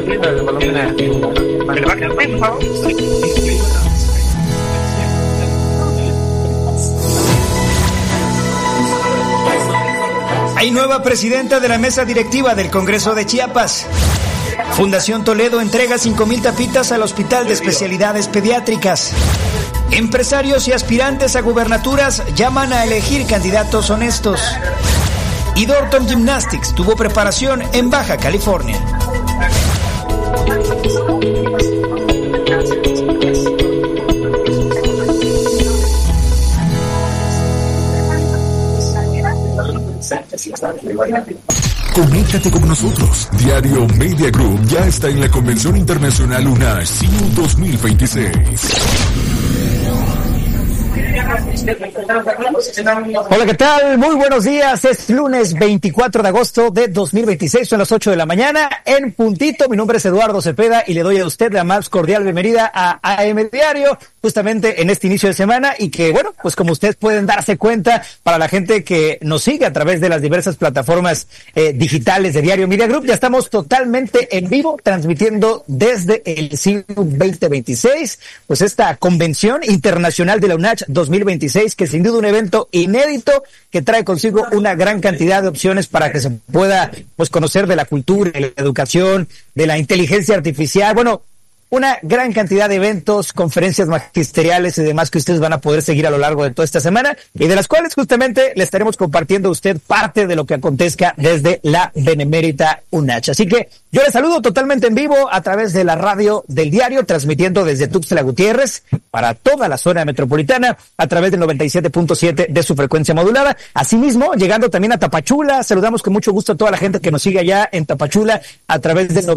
arriba el volumen. Para que baje, por favor. Hay nueva presidenta de la mesa directiva del Congreso de Chiapas. Fundación Toledo entrega 5,000 tapitas al Hospital de Especialidades Pediátricas. Empresarios y aspirantes a gubernaturas llaman a elegir candidatos honestos. Y Dorton Gymnastics tuvo preparación en Baja California. Conéctate con nosotros. Diario Media Group ya está en la Convención Internacional UNACH CIU 2026. Hola, ¿qué tal? Muy buenos días. Es lunes 24 de agosto de 2026. Son las 8 de la mañana en puntito. Mi nombre es Eduardo Cepeda y le doy a usted la más cordial bienvenida a AM Diario, justamente en este inicio de semana. Y que, bueno, pues como ustedes pueden darse cuenta, para la gente que nos sigue a través de las diversas plataformas digitales de Diario Media Group, ya estamos totalmente en vivo, transmitiendo desde el CIU 2026, pues esta Convención Internacional de la UNACH 2026, que sin duda un evento inédito que trae consigo una gran cantidad de opciones para que se pueda pues conocer de la cultura, de la educación, de la inteligencia artificial, bueno, una gran cantidad de eventos, conferencias magisteriales y demás que ustedes van a poder seguir a lo largo de toda esta semana y de las cuales justamente le estaremos compartiendo a usted parte de lo que acontezca desde la Benemérita UNACH. Así que yo les saludo totalmente en vivo a través de la radio del diario, transmitiendo desde Tuxtla Gutiérrez para toda la zona metropolitana a través del 97.7 de su frecuencia modulada. Asimismo, llegando también a Tapachula, saludamos con mucho gusto a toda la gente que nos sigue allá en Tapachula a través del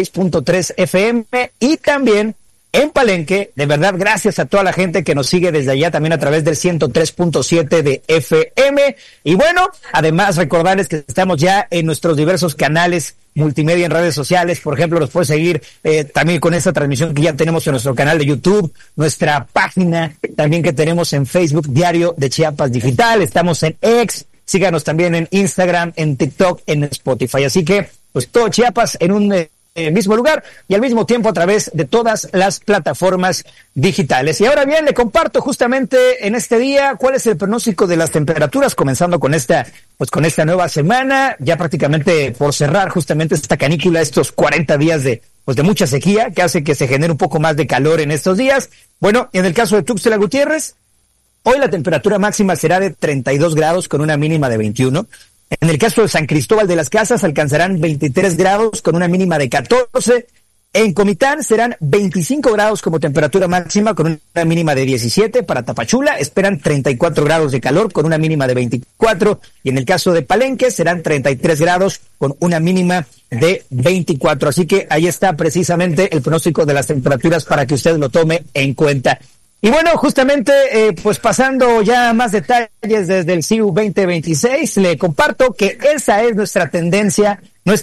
96.3 FM y también en Palenque. De verdad, gracias a toda la gente que nos sigue desde allá también a través del 103.7 de FM. Y bueno, además recordarles que estamos ya en nuestros diversos canales multimedia en redes sociales. Por ejemplo, los puede seguir también con esta transmisión que ya tenemos en nuestro canal de YouTube, nuestra página también que tenemos en Facebook, Diario de Chiapas Digital. Estamos en X, síganos también en Instagram, en TikTok, en Spotify. Así que, pues todo Chiapas en un mismo lugar y al mismo tiempo a través de todas las plataformas digitales. Y ahora bien, le comparto justamente en este día cuál es el pronóstico de las temperaturas, comenzando con esta nueva semana, ya prácticamente por cerrar justamente esta canícula, estos 40 días de mucha sequía, que hace que se genere un poco más de calor en estos días. Bueno, en el caso de Tuxtla Gutiérrez, hoy la temperatura máxima será de 32 grados con una mínima de 21. En el caso de San Cristóbal de las Casas alcanzarán 23 grados con una mínima de 14. En Comitán serán 25 grados como temperatura máxima con una mínima de 17. Para Tapachula esperan 34 grados de calor con una mínima de 24. Y en el caso de Palenque serán 33 grados con una mínima de 24. Así que ahí está precisamente el pronóstico de las temperaturas para que usted lo tome en cuenta. Y bueno, justamente, pues pasando ya a más detalles desde el CIU 2026, le comparto que esa es nuestra tendencia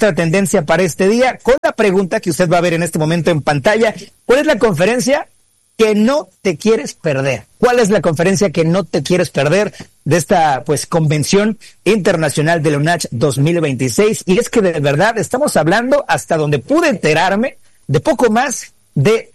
para este día, con la pregunta que usted va a ver en este momento en pantalla. ¿Cuál es la conferencia que no te quieres perder? ¿Cuál es la conferencia que no te quieres perder de esta, pues, Convención Internacional de la UNACH 2026? Y es que de verdad estamos hablando, hasta donde pude enterarme, de poco más de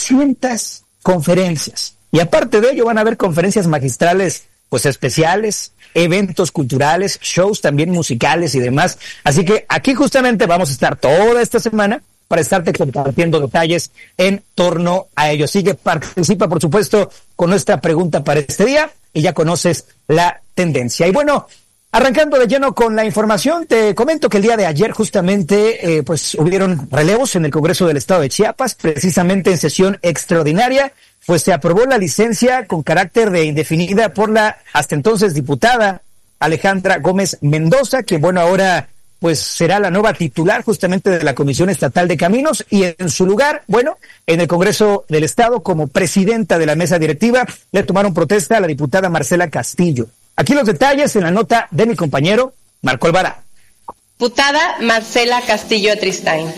200 conferencias. Y aparte de ello van a haber conferencias magistrales pues especiales, eventos culturales, shows también musicales y demás. Así que aquí justamente vamos a estar toda esta semana para estarte compartiendo detalles en torno a ello. Así que participa, por supuesto, con nuestra pregunta para este día y ya conoces la tendencia. Y bueno, arrancando de lleno con la información, te comento que el día de ayer justamente pues hubieron relevos en el Congreso del Estado de Chiapas, precisamente en sesión extraordinaria, pues se aprobó la licencia con carácter de indefinida por la hasta entonces diputada Alejandra Gómez Mendoza, que bueno, ahora pues será la nueva titular justamente de la Comisión Estatal de Caminos, y en su lugar, bueno, en el Congreso del Estado como presidenta de la mesa directiva le tomaron protesta a la diputada Marcela Castillo. Aquí los detalles en la nota de mi compañero Marco Alvarado. Diputada Marcela Castillo Tristain.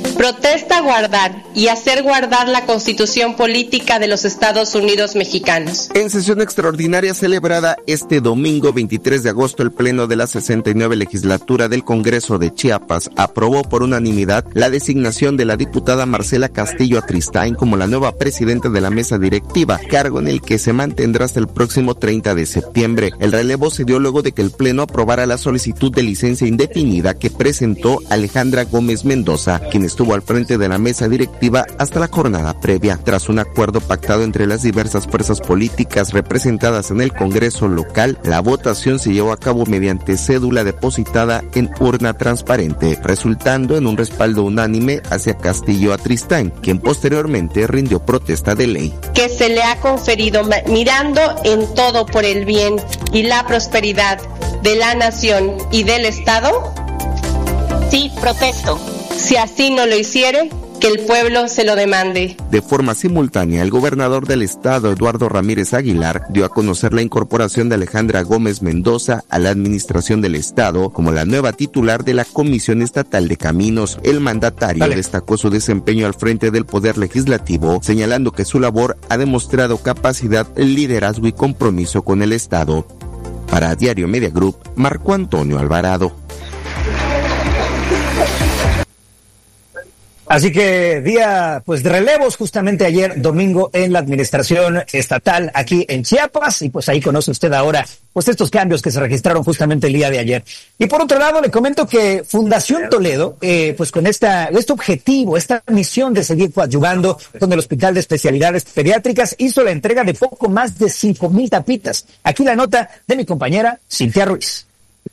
Protesta guardar y hacer guardar la Constitución Política de los Estados Unidos Mexicanos. En sesión extraordinaria celebrada este domingo 23 de agosto, el Pleno de la 69 Legislatura del Congreso de Chiapas aprobó por unanimidad la designación de la diputada Marcela Castillo Atristain como la nueva presidenta de la mesa directiva, cargo en el que se mantendrá hasta el próximo 30 de septiembre. El relevo se dio luego de que el Pleno aprobara la solicitud de licencia indefinida que presentó Alejandra Gómez Mendoza, quien estuvo al frente de la mesa directiva hasta la jornada previa. Tras un acuerdo pactado entre las diversas fuerzas políticas representadas en el Congreso local, la votación se llevó a cabo mediante cédula depositada en urna transparente, resultando en un respaldo unánime hacia Castillo Atristain, quien posteriormente rindió protesta de ley. Que se le ha conferido mirando en todo por el bien y la prosperidad de la nación y del Estado. Sí, protesto. Si así no lo hiciere, que el pueblo se lo demande. De forma simultánea, el gobernador del estado, Eduardo Ramírez Aguilar, dio a conocer la incorporación de Alejandra Gómez Mendoza a la administración del estado como la nueva titular de la Comisión Estatal de Caminos. El mandatario destacó su desempeño al frente del Poder Legislativo, señalando que su labor ha demostrado capacidad, liderazgo y compromiso con el estado. Para Diario Media Group, Marco Antonio Alvarado. Así que día pues de relevos justamente ayer domingo en la administración estatal aquí en Chiapas, y pues ahí conoce usted ahora pues estos cambios que se registraron justamente el día de ayer. Y por otro lado le comento que Fundación Toledo pues con este objetivo, esta misión de seguir coadyuvando con el Hospital de Especialidades Pediátricas, hizo la entrega de poco más de 5,000 tapitas. Aquí la nota de mi compañera Cintia Ruiz.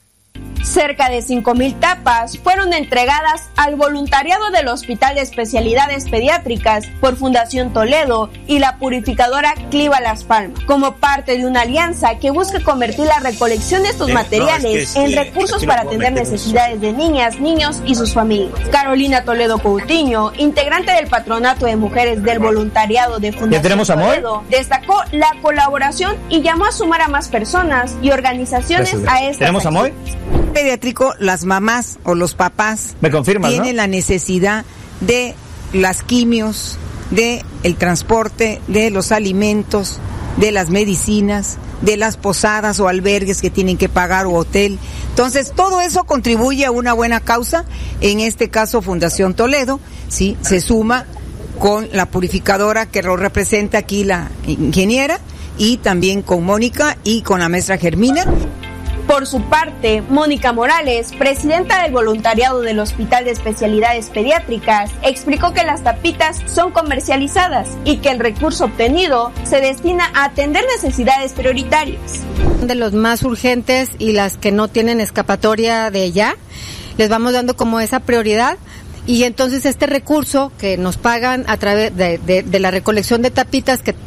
Cerca de 5,000 tapas fueron entregadas al voluntariado del Hospital de Especialidades Pediátricas por Fundación Toledo y la purificadora Cliva Las Palmas, como parte de una alianza que busca convertir la recolección de estos materiales en recursos para atender necesidades de niñas, niños y sus familias. Carolina Toledo Coutinho, integrante del Patronato de Mujeres del Voluntariado de Fundación Toledo, destacó la colaboración y llamó a sumar a más personas y organizaciones a estas. ¿Tenemos a Moy? Pediátrico, las mamás o los papás tienen la necesidad de las quimios, de el transporte, de los alimentos, de las medicinas, de las posadas o albergues que tienen que pagar o hotel. Entonces, todo eso contribuye a una buena causa. En este caso, Fundación Toledo, sí, se suma con la purificadora que lo representa aquí la ingeniera, y también con Mónica y con la maestra Germina. Por su parte, Mónica Morales, presidenta del voluntariado del Hospital de Especialidades Pediátricas, explicó que las tapitas son comercializadas y que el recurso obtenido se destina a atender necesidades prioritarias. De los más urgentes y las que no tienen escapatoria de ya, les vamos dando como esa prioridad. Y entonces este recurso que nos pagan a través de la recolección de tapitas que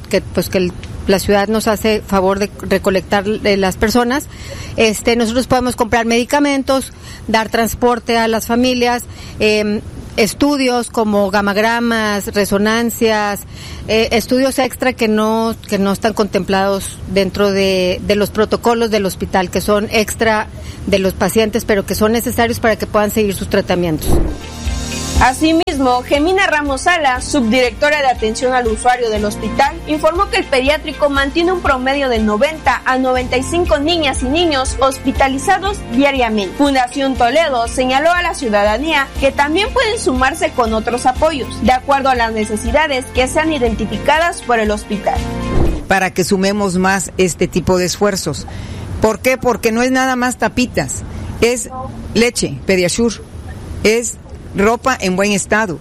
la ciudad nos hace favor de recolectar las personas, nosotros podemos comprar medicamentos, dar transporte a las familias, estudios como gamagramas, resonancias, estudios extra que no están contemplados dentro de los protocolos del hospital, que son extra de los pacientes, pero que son necesarios para que puedan seguir sus tratamientos. Asimismo, Gemina Ramos Sala, subdirectora de atención al usuario del hospital, informó que el pediátrico mantiene un promedio de 90 a 95 niñas y niños hospitalizados diariamente. Fundación Toledo señaló a la ciudadanía que también pueden sumarse con otros apoyos, de acuerdo a las necesidades que sean identificadas por el hospital. Para que sumemos más este tipo de esfuerzos. ¿Por qué? Porque no es nada más tapitas, es leche, Pediasure, es ropa en buen estado.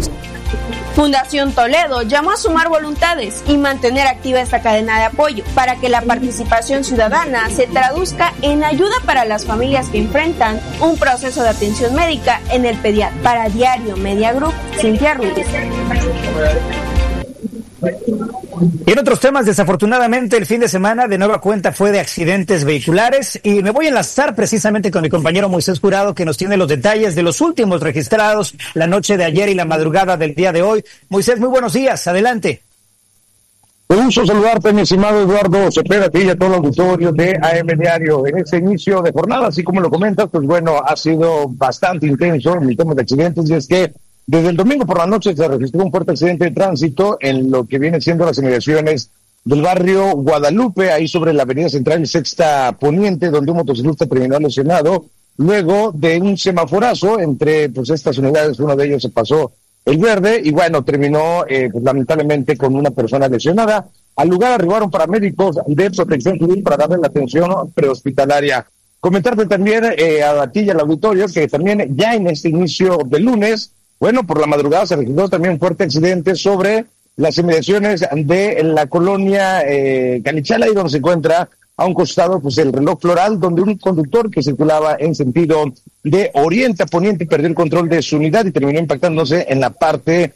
Fundación Toledo llamó a sumar voluntades y mantener activa esta cadena de apoyo para que la participación ciudadana se traduzca en ayuda para las familias que enfrentan un proceso de atención médica en el pediatra. Para Diario Media Group, Cintia Ruiz. Y en otros temas, desafortunadamente el fin de semana de nueva cuenta fue de accidentes vehiculares, y me voy a enlazar precisamente con mi compañero Moisés Jurado, que nos tiene los detalles de los últimos registrados la noche de ayer y la madrugada del día de hoy. Moisés, muy buenos días, adelante. Un gusto saludarte, mi estimado Eduardo Cepeda, a ti y a todo el auditorio de AM Diario. En este inicio de jornada, así como lo comentas, pues bueno, ha sido bastante intenso en el tema de accidentes, y es que Desde el domingo por la noche se registró un fuerte accidente de tránsito en lo que viene siendo las inmediaciones del barrio Guadalupe, ahí sobre la avenida Central y Sexta Poniente, donde un motociclista terminó lesionado luego de un semaforazo entre pues estas unidades. Uno de ellos se pasó el verde y bueno, terminó pues, lamentablemente con una persona lesionada. Al lugar arribaron paramédicos de Protección Civil para darle la atención prehospitalaria. Comentarte también a ti y al auditorio que también ya en este inicio del lunes, bueno, por la madrugada se registró también un fuerte accidente sobre las inmediaciones de la colonia Canichala, ahí donde se encuentra a un costado pues el reloj floral, donde un conductor que circulaba en sentido de oriente a poniente perdió el control de su unidad y terminó impactándose en la parte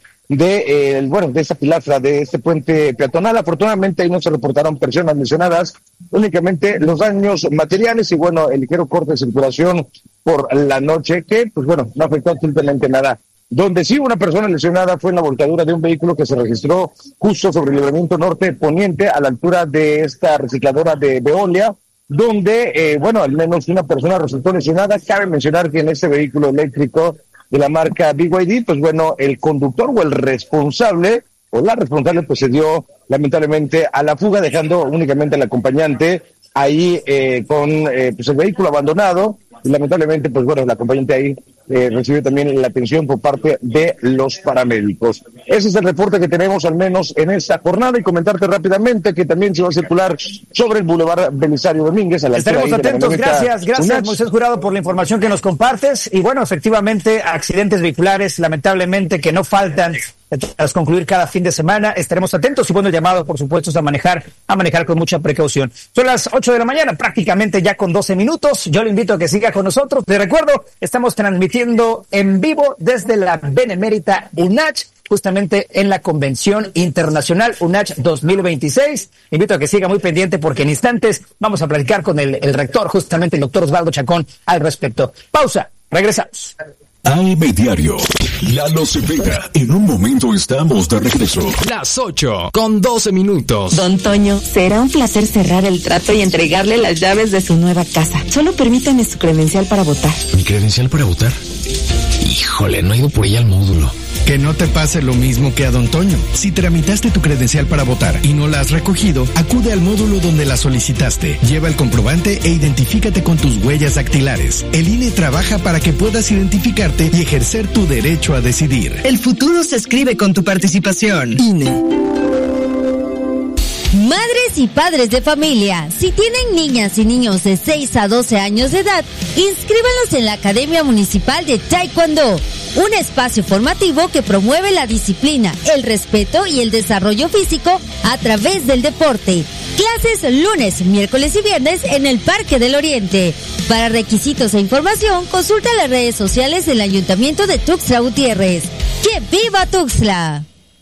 de de esta pilastra de este puente peatonal. Afortunadamente ahí no se reportaron personas lesionadas, únicamente los daños materiales y bueno, el ligero corte de circulación por la noche que pues bueno, no afectó absolutamente nada. Donde sí una persona lesionada fue en la volcadura de un vehículo que se registró justo sobre el libramiento norte poniente a la altura de esta recicladora de Veolia, donde al menos una persona resultó lesionada. Cabe mencionar que en este vehículo eléctrico de la marca BYD, pues bueno, el conductor o el responsable o la responsable pues se dio lamentablemente a la fuga, dejando únicamente al acompañante ahí con pues el vehículo abandonado. Y lamentablemente, pues bueno, el acompañante ahí recibió también la atención por parte de los paramédicos. Ese es el reporte que tenemos al menos en esta jornada y comentarte rápidamente que también se va a circular sobre el Boulevard Belisario Domínguez. Estaremos atentos, gracias Moisés Jurado por la información que nos compartes y bueno, efectivamente accidentes vehiculares lamentablemente que no faltan tras concluir cada fin de semana. Estaremos atentos y bueno, el llamado por supuesto es a manejar con mucha precaución. Son las 8 de la mañana, prácticamente ya con 12 minutos. Yo le invito a que siga con nosotros. Te recuerdo, estamos transmitiendo en vivo desde la Benemérita UNACH, justamente en la Convención Internacional UNACH 2026. Invito a que siga muy pendiente porque en instantes vamos a platicar con el rector, justamente el doctor Osvaldo Chacón, al respecto. Pausa, regresamos. AM Diario, Lalo Cepeda. En un momento estamos de regreso. Las 8:12. Don Toño, será un placer cerrar el trato y entregarle las llaves de su nueva casa. Solo permítame su credencial para votar. ¿Mi credencial para votar? Híjole, no he ido por ella al módulo. Que no te pase lo mismo que a Don Toño. Si tramitaste tu credencial para votar y no la has recogido, acude al módulo donde la solicitaste. Lleva el comprobante e identifícate con tus huellas dactilares. El INE trabaja para que puedas identificarte y ejercer tu derecho a decidir. El futuro se escribe con tu participación. INE. Madres y padres de familia, si tienen niñas y niños de 6 a 12 años de edad, inscríbanlos en la Academia Municipal de Taekwondo, un espacio formativo que promueve la disciplina, el respeto y el desarrollo físico a través del deporte. Clases lunes, miércoles y viernes en el Parque del Oriente. Para requisitos e información, consulta las redes sociales del Ayuntamiento de Tuxtla Gutiérrez. ¡Que viva Tuxtla!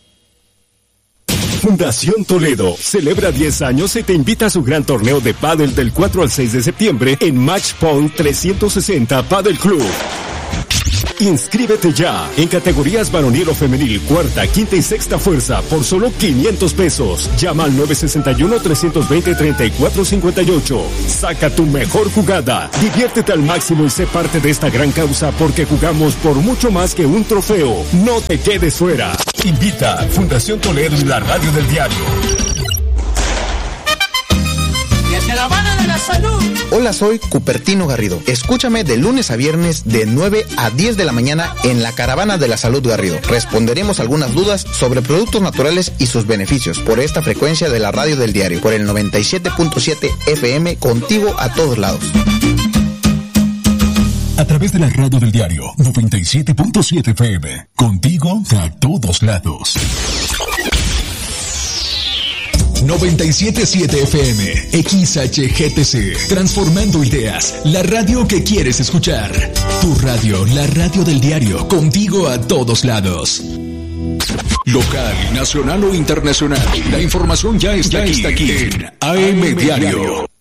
Fundación Toledo celebra 10 años y te invita a su gran torneo de pádel del 4 al 6 de septiembre en Match Point 360 Padel Club. Inscríbete ya en categorías varonil o femenil, cuarta, quinta y sexta fuerza por solo 500 pesos. Llama al 961-320-3458. Saca tu mejor jugada. Diviértete al máximo y sé parte de esta gran causa porque jugamos por mucho más que un trofeo. No te quedes fuera. Invita Fundación Toledo y la Radio del Diario. Caravana de la Salud. Hola, soy Cupertino Garrido. Escúchame de lunes a viernes de 9 a 10 de la mañana en la Caravana de la Salud Garrido. Responderemos algunas dudas sobre productos naturales y sus beneficios por esta frecuencia de la Radio del Diario, por el 97.7 FM, contigo a todos lados. A través de la Radio del Diario 97.7 FM, contigo a todos lados. 97.7 FM, XHGTC, transformando ideas, la radio que quieres escuchar. Tu radio, la Radio del Diario, contigo a todos lados. Local, nacional o internacional, la información ya está aquí en AM Diario.